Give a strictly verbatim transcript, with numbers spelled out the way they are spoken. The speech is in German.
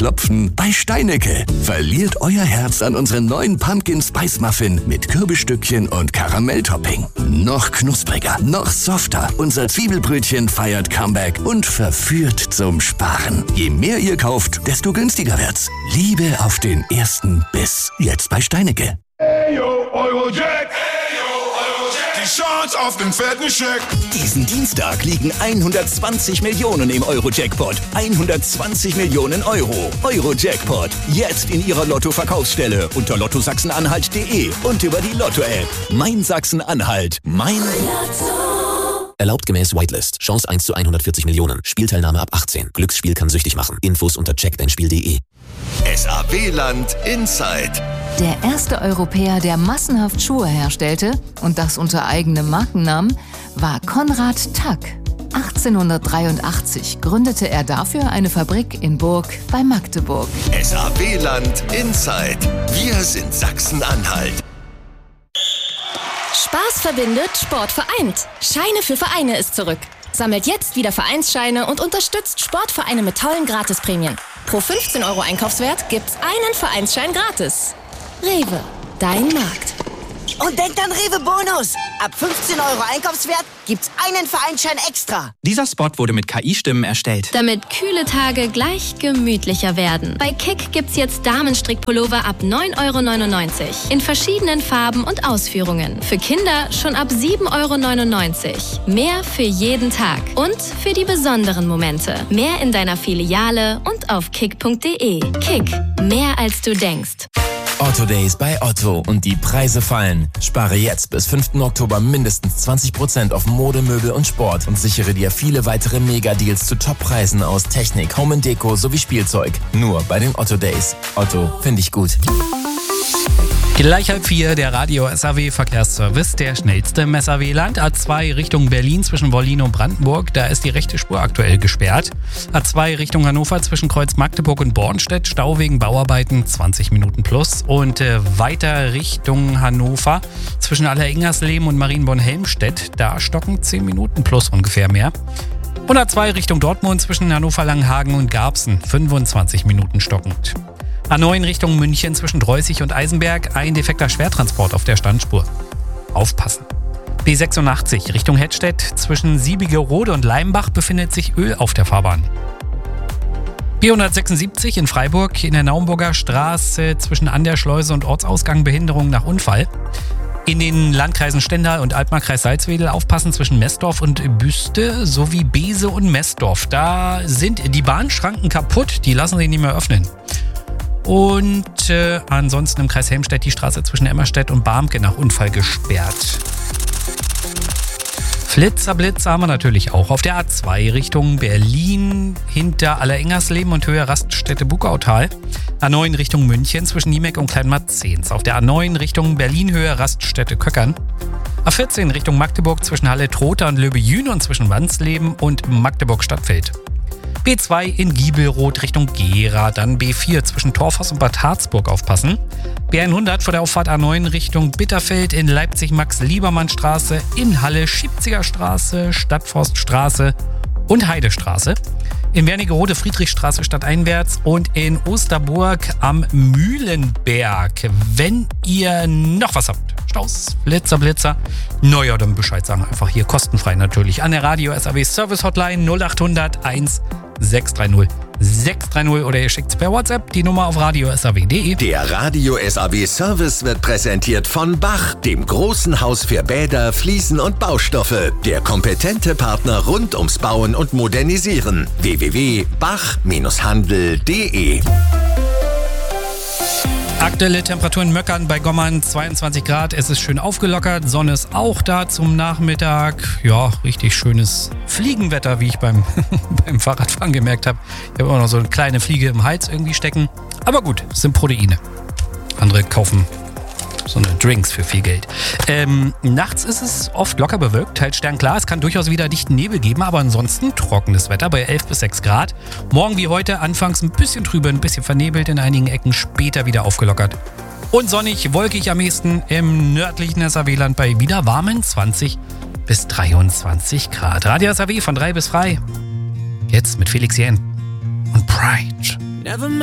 Herzklopfen bei Steinecke. Verliert euer Herz an unseren neuen Pumpkin Spice Muffin mit Kürbisstückchen und Karamelltopping. Noch knuspriger, noch softer. Unser Zwiebelbrötchen feiert Comeback und verführt zum Sparen. Je mehr ihr kauft, desto günstiger wird's. Liebe auf den ersten Biss. Jetzt bei Steinecke. Hey yo, Eurojack! Hey yo, Eurojack! Die Chance auf den fetten Scheck! Diesen Dienstag liegen hundertzwanzig Millionen im Euro-Jackpot. hundertzwanzig Millionen Euro. Euro-Jackpot. Jetzt in Ihrer Lotto-Verkaufsstelle unter lotto sachsen anhalt punkt de und über die Lotto-App. Mein Sachsen-Anhalt. Mein Lotto. Erlaubt gemäß Whitelist. Chance eins zu hundertvierzig Millionen. Spielteilnahme ab achtzehn. Glücksspiel kann süchtig machen. Infos unter check dein spiel punkt de. S A W-Land Inside. Der erste Europäer, der massenhaft Schuhe herstellte, und das unter eigenem Markennamen, war Konrad Tack. achtzehnhundertdreiundachtzig gründete er dafür eine Fabrik in Burg bei Magdeburg. S A W-Land Inside. Wir sind Sachsen-Anhalt. Spaß verbindet, Sport vereint. Scheine für Vereine ist zurück. Sammelt jetzt wieder Vereinsscheine und unterstützt Sportvereine mit tollen Gratisprämien. Pro fünfzehn Euro Einkaufswert gibt's einen Vereinsschein gratis. Rewe, dein Markt. Und denkt an Rewe Bonus. Ab fünfzehn Euro Einkaufswert gibt's einen Vereinsschein extra. Dieser Spot wurde mit K I-Stimmen erstellt. Damit kühle Tage gleich gemütlicher werden. Bei Kick gibt's jetzt Damenstrickpullover ab neun Euro neunundneunzig. In verschiedenen Farben und Ausführungen. Für Kinder schon ab sieben Euro neunundneunzig. Mehr für jeden Tag. Und für die besonderen Momente. Mehr in deiner Filiale und auf kick punkt de. Kick. Mehr als du denkst. Otto Days bei Otto und die Preise fallen. Spare jetzt bis fünften Oktober mindestens zwanzig Prozent auf Mode, Möbel und Sport und sichere dir viele weitere Mega-Deals zu Top-Preisen aus Technik, Home and Deko sowie Spielzeug. Nur bei den Otto Days. Otto, finde ich gut. Gleich halb vier, der Radio S A W Verkehrsservice, der schnellste im S A W-Land. A zwei Richtung Berlin zwischen Wollin und Brandenburg, da ist die rechte Spur aktuell gesperrt. A zwei Richtung Hannover zwischen Kreuz Magdeburg und Bornstedt, Stau wegen Bauarbeiten, zwanzig Minuten plus. Und äh, weiter Richtung Hannover zwischen Aller-Ingersleben und Marienborn-Helmstedt, da stocken zehn Minuten plus ungefähr mehr. Und A zwei Richtung Dortmund zwischen Hannover-Langenhagen und Garbsen, fünfundzwanzig Minuten stockend. A neun Richtung München zwischen Dreußig und Eisenberg, ein defekter Schwertransport auf der Standspur. Aufpassen. B sechsundachtzig Richtung Hettstedt zwischen Siebigerode und Leimbach befindet sich Öl auf der Fahrbahn. B hundertsechsundsiebzig in Freiburg in der Naumburger Straße zwischen An der Schleuse und Ortsausgang Behinderung nach Unfall. In den Landkreisen Stendal und Altmark-Kreis Salzwedel aufpassen zwischen Messdorf und Büste sowie Bese und Messdorf. Da sind die Bahnschranken kaputt, die lassen sich nicht mehr öffnen. Und äh, ansonsten im Kreis Helmstedt die Straße zwischen Emmerstedt und Barmke nach Unfall gesperrt. Flitzerblitzer haben wir natürlich auch. Auf der A zwei Richtung Berlin hinter Aller-Ingersleben und Höhe Raststätte Bukautal. A neun Richtung München zwischen Niemek und Kleinmarzens. Auf der A neun Richtung Berlin Höhe Raststätte Köckern. A vierzehn Richtung Magdeburg zwischen Halle-Trotha und Löbe-Jühn und zwischen Wansleben und Magdeburg-Stadtfeld. B zwei in Giebelroth Richtung Gera, dann B vier zwischen Torfhaus und Bad Harzburg aufpassen. B hundert vor der Auffahrt A neun Richtung Bitterfeld in Leipzig-Max-Liebermann-Straße, in Halle Schipziger Straße, Stadtforststraße und Heidestraße. In Wernigerode Friedrichstraße stadteinwärts und in Osterburg am Mühlenberg. Wenn ihr noch was habt, Staus, Blitzer, Blitzer, naja, dann Bescheid sagen. Einfach hier kostenfrei natürlich an der Radio S A W Service Hotline null acht hundert eins sechs drei null sechs drei null oder ihr schickt es per WhatsApp die Nummer auf radio s a w punkt de. Der Radio S A W Service wird präsentiert von Bach, dem großen Haus für Bäder, Fliesen und Baustoffe. Der kompetente Partner rund ums Bauen und Modernisieren. w w w punkt bach handel punkt de. Aktuelle Temperaturen in Möckern bei Gommern zweiundzwanzig Grad. Es ist schön aufgelockert. Sonne ist auch da zum Nachmittag. Ja, richtig schönes Fliegenwetter, wie ich beim, beim Fahrradfahren gemerkt habe. Ich habe immer noch so eine kleine Fliege im Hals irgendwie stecken. Aber gut, es sind Proteine. Andere kaufen so eine Drinks für viel Geld. Ähm, nachts ist es oft locker bewölkt, teils sternklar. Es kann durchaus wieder dichten Nebel geben, aber ansonsten trockenes Wetter bei elf bis sechs Grad. Morgen wie heute anfangs ein bisschen trübe, ein bisschen vernebelt in einigen Ecken, später wieder aufgelockert. Und sonnig, wolkig am ehesten im nördlichen S A W-Land bei wieder warmen zwanzig bis dreiundzwanzig Grad. Radio S A W von drei bis frei. Jetzt mit Felix Jähn und Pride.